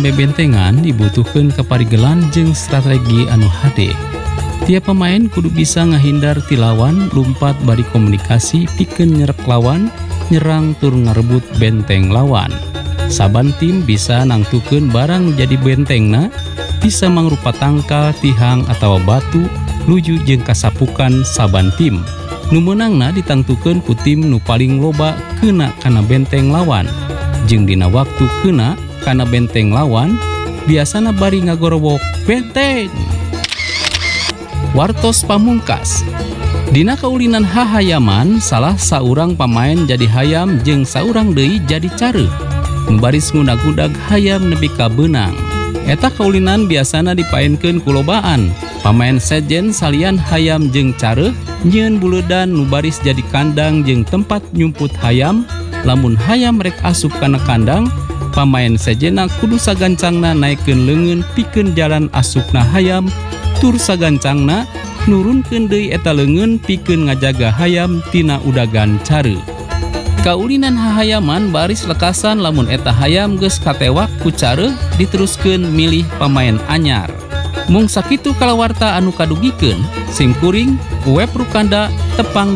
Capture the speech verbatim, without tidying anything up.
bebentengan dibutuhkan kaparigelan jeung strategi anu hade. Tiap pemain kudu bisa ngahindar ti lawan, lumpat bari komunikasi pikeun nyerep lawan, nyerang tur ngarebut benteng lawan. Saban tim bisa nangtukeun barang jadi bentengna, bisa mangrupa tangkal, tihang atawa batu, luju jeung kasapukan saban tim. Nu meunangna ditangtukeun ku tim nu paling loba keuna kana benteng lawan. Jeung dina waktu keuna kana benteng lawan, biasana bari ngagorowok benteng. Wartos pamungkas. Dina kaulinan hahayaman, salah saurang pamain jadi hayam jeung saurang deui jadi careuh. Baris ngudag-udag hayam nepi ka beunang. Eta kaulinan biasana dipaenkeun ku lobaan. Pamain sejen salian hayam jeung careuh nyieun buledan nu baris jadi kandang jeung tempat nyumput hayam. Lamun hayam rek asup kana kandang, pamain sejena kudu sagancangna naikeun leungeun pikeun jalan asupna hayam, tur sagancangna nurunkeun deui eta leungeun pikeun ngajaga hayam tina udagan careuh. Kaulinan hahayaman baris lekasan lamun eta hayam geus katewak ku careuh diteruskeun milih pamain anyar. Mung sakitu kalawarta anu kadugikeun, sim kuring web Rukanda tepang